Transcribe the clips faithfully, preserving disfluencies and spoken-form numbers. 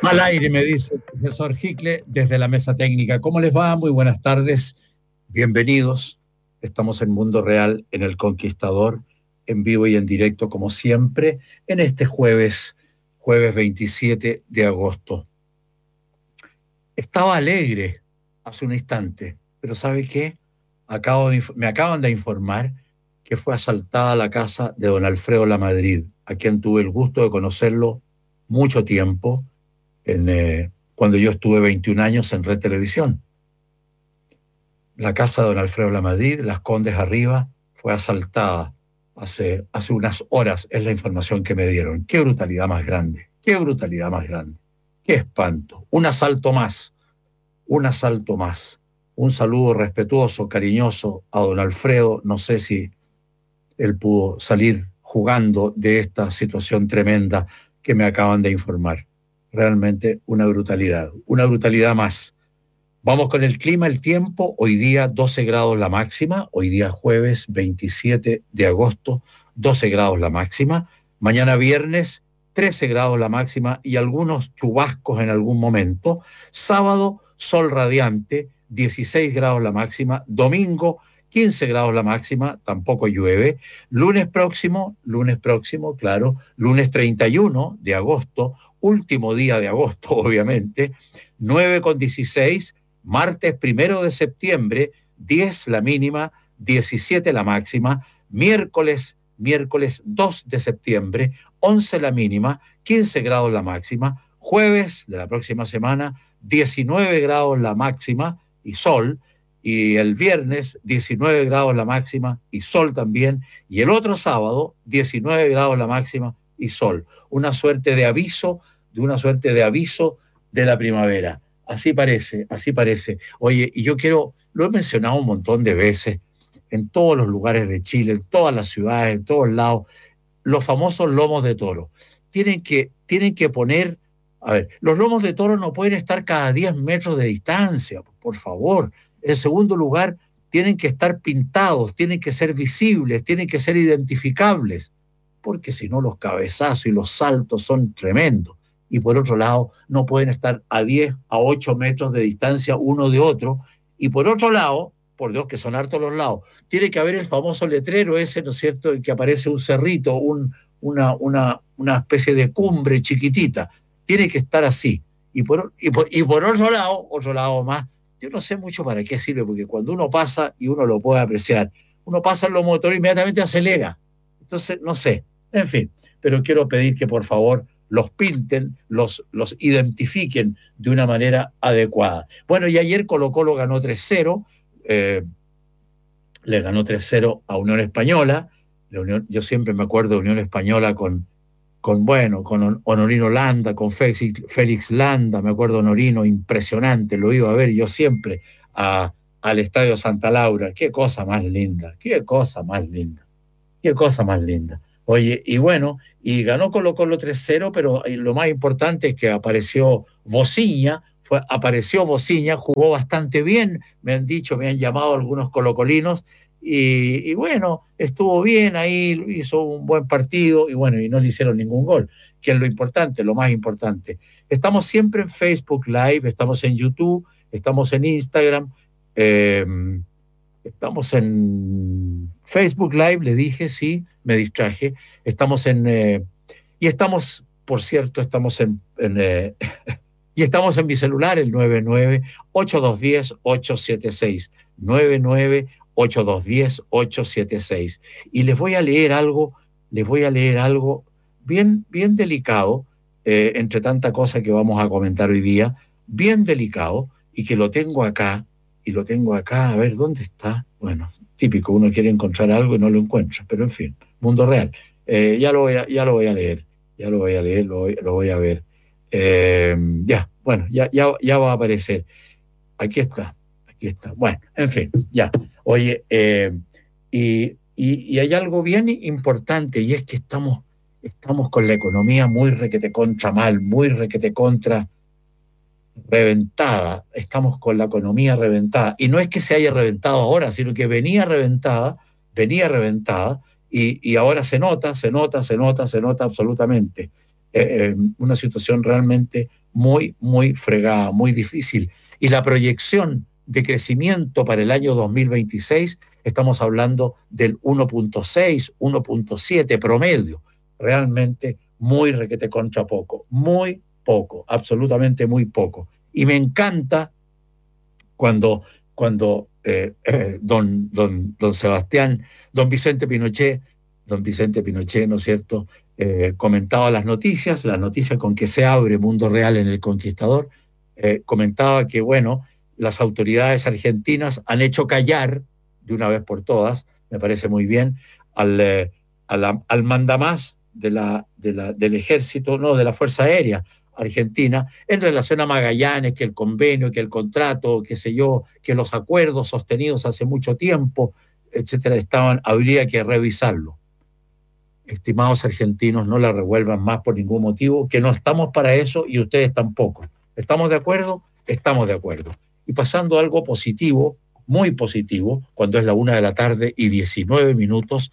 Al aire, me dice el profesor Hickle desde la mesa técnica. ¿Cómo les va? Muy buenas tardes. Bienvenidos. Estamos en Mundo Real, en El Conquistador, en vivo y en directo, como siempre, en este jueves, jueves veintisiete de agosto. Estaba alegre hace un instante, pero ¿sabe qué? Acabo de, me acaban de informar que fue asaltada la casa de don Alfredo Lamadrid, a quien tuve el gusto de conocerlo mucho tiempo, en, eh, cuando yo estuve veintiún años en Red Televisión. La casa de don Alfredo Lamadrid, Las Condes arriba, fue asaltada hace, hace unas horas, es la información que me dieron. Qué brutalidad más grande, qué brutalidad más grande, qué espanto. Un asalto más, un asalto más. Un saludo respetuoso, cariñoso a don Alfredo. No sé si él pudo salir jugando de esta situación tremenda que me acaban de informar. Realmente una brutalidad, una brutalidad más. Vamos con el clima, el tiempo. Hoy día doce grados la máxima, hoy día jueves veintisiete de agosto, doce grados la máxima. Mañana viernes, trece grados la máxima y algunos chubascos en algún momento. Sábado, sol radiante, dieciséis grados la máxima. Domingo, quince grados la máxima, tampoco llueve. Lunes próximo, lunes próximo, claro, lunes treinta y uno de agosto, último día de agosto, obviamente, nueve con dieciséis. Martes primero de septiembre, diez la mínima, diecisiete la máxima. Miércoles, miércoles dos de septiembre, once la mínima, quince grados la máxima. Jueves de la próxima semana, diecinueve grados la máxima y sol. Y el viernes, diecinueve grados la máxima y sol también. Y el otro sábado, diecinueve grados la máxima y sol. Una suerte de aviso, de una suerte de aviso de la primavera. Así parece, así parece. Oye, y yo quiero, lo he mencionado un montón de veces, en todos los lugares de Chile, en todas las ciudades, en todos lados, los famosos lomos de toro. Tienen que, tienen que poner, a ver, los lomos de toro no pueden estar cada diez metros de distancia, por favor. En segundo lugar, tienen que estar pintados, tienen que ser visibles, tienen que ser identificables, porque si no los cabezazos y los saltos son tremendos. Y por otro lado, no pueden estar a diez, a ocho metros de distancia uno de otro. Y por otro lado, por Dios que son hartos los lados, tiene que haber el famoso letrero ese, ¿no es cierto?, en que aparece un cerrito, un, una, una, una especie de cumbre chiquitita. Tiene que estar así. Y por, y, por, y por otro lado, otro lado más, yo no sé mucho para qué sirve, porque cuando uno pasa y uno lo puede apreciar, uno pasa en los motores e inmediatamente acelera. Entonces, no sé. En fin, pero quiero pedir que por favor los pinten, los, los identifiquen de una manera adecuada. Bueno, y ayer Colo-Colo ganó tres cero, eh, le ganó tres cero a Unión Española. La Unión, yo siempre me acuerdo de Unión Española con, con bueno, con Honorino Landa, con Félix, Félix Landa, me acuerdo Honorino, impresionante, lo iba a ver yo siempre a, al Estadio Santa Laura. Qué cosa más linda, qué cosa más linda, qué cosa más linda. Oye, y bueno, y ganó Colo Colo tres cero, pero lo más importante es que apareció Bociña, fue, apareció Bociña, jugó bastante bien, me han dicho, me han llamado algunos colocolinos, y, y bueno, estuvo bien ahí, hizo un buen partido, y bueno, y no le hicieron ningún gol, que es lo importante, lo más importante. Estamos siempre en Facebook Live, estamos en YouTube, estamos en Instagram, eh, estamos en Facebook Live, le dije, sí, me distraje. Estamos en... Eh, y estamos, por cierto, estamos en... en eh, y estamos en mi celular, el nueve nueve, ocho dos uno cero, ocho siete seis. nueve nueve, ocho dos uno cero, ocho siete seis. Y les voy a leer algo, les voy a leer algo bien, bien delicado, eh, entre tanta cosa que vamos a comentar hoy día, bien delicado, y que lo tengo acá, y lo tengo acá, a ver, ¿dónde está? Bueno, típico, uno quiere encontrar algo y no lo encuentra, pero en fin, mundo real. Eh, ya, lo voy a, ya lo voy a leer, ya lo voy a leer, lo voy, lo voy a ver. Eh, ya, bueno, ya, ya, ya va a aparecer. Aquí está, aquí está. Bueno, en fin, ya. Oye, eh, y, y, y hay algo bien importante, y es que estamos, estamos con la economía muy requete contra mal, muy requete contra reventada, estamos con la economía reventada, y no es que se haya reventado ahora, sino que venía reventada, venía reventada, y, y ahora se nota, se nota, se nota, se nota absolutamente. eh, una situación realmente muy, muy fregada, muy difícil. Y la proyección de crecimiento para el año dos mil veintiséis, estamos hablando del uno punto seis, uno punto siete promedio. Realmente muy requete contra poco, muy poco, absolutamente muy poco. Y me encanta cuando, cuando eh, eh, don, don, don Sebastián, don Vicente Pinochet, don Vicente Pinochet, ¿no es cierto?, eh, comentaba las noticias, las noticias con que se abre Mundo Real en El Conquistador, eh, comentaba que, bueno, las autoridades argentinas han hecho callar, de una vez por todas, me parece muy bien, al, eh, a la, al mandamás de la, de la, del ejército, no, de la Fuerza Aérea Argentina, en relación a Magallanes, que el convenio, que el contrato, qué sé yo, que los acuerdos sostenidos hace mucho tiempo, etcétera, estaban, habría que revisarlo. Estimados argentinos, no la revuelvan más por ningún motivo, que no estamos para eso y ustedes tampoco. ¿Estamos de acuerdo? Estamos de acuerdo. Y pasando a algo positivo, muy positivo, cuando es la una de la tarde y diecinueve minutos,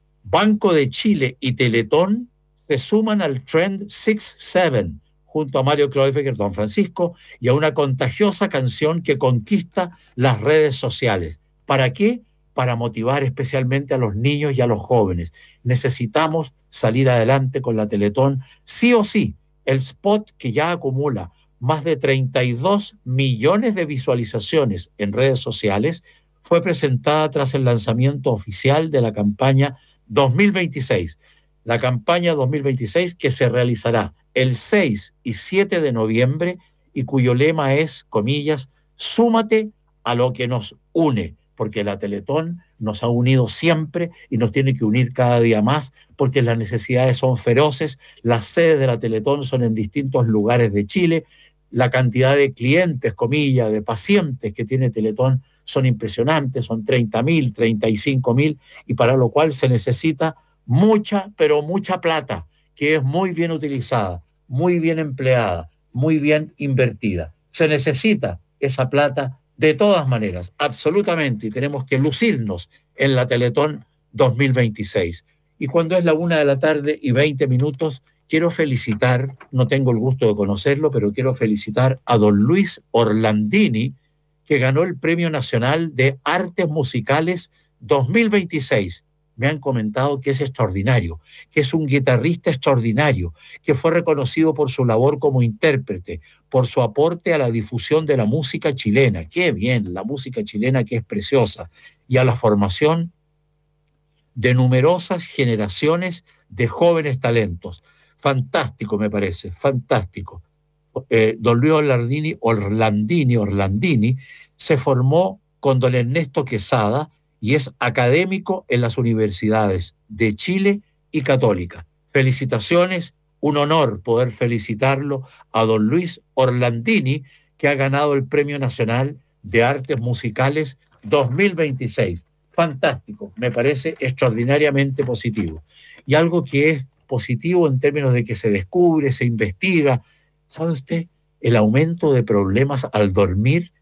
Banco de Chile y Teletón se suman al Trend seis siete, junto a Mario Kreuzberger, Don Francisco, y a una contagiosa canción que conquista las redes sociales. ¿Para qué? Para motivar especialmente a los niños y a los jóvenes. Necesitamos salir adelante con la Teletón, sí o sí. El spot, que ya acumula más de treinta y dos millones de visualizaciones en redes sociales, fue presentada tras el lanzamiento oficial de la campaña dos mil veintiséis. La campaña dos mil veintiséis, que se realizará el seis y siete de noviembre y cuyo lema es, comillas, súmate a lo que nos une, porque la Teletón nos ha unido siempre y nos tiene que unir cada día más, porque las necesidades son feroces, las sedes de la Teletón son en distintos lugares de Chile, la cantidad de clientes, comillas, de pacientes que tiene Teletón son impresionantes, son treinta mil, treinta y cinco mil, y para lo cual se necesita mucha, pero mucha plata, que es muy bien utilizada, muy bien empleada, muy bien invertida. Se necesita esa plata de todas maneras, absolutamente, y tenemos que lucirnos en la Teletón dos mil veintiséis. Y cuando es la una de la tarde y veinte minutos, quiero felicitar, no tengo el gusto de conocerlo, pero quiero felicitar a don Luis Orlandini, que ganó el Premio Nacional de Artes Musicales dos mil veintiséis. Me han comentado que es extraordinario, que es un guitarrista extraordinario, que fue reconocido por su labor como intérprete, por su aporte a la difusión de la música chilena. ¡Qué bien! La música chilena, que es preciosa, y a la formación de numerosas generaciones de jóvenes talentos. Fantástico, me parece, fantástico. Eh, don Luis Orlandini, Orlandini, Orlandini se formó con don Ernesto Quesada y es académico en las universidades de Chile y Católica. Felicitaciones, un honor poder felicitarlo a don Luis Orlandini, que ha ganado el Premio Nacional de Artes Musicales dos mil veintiséis. Fantástico, me parece extraordinariamente positivo. Y algo que es positivo en términos de que se descubre, se investiga, ¿sabe usted? El aumento de problemas al dormir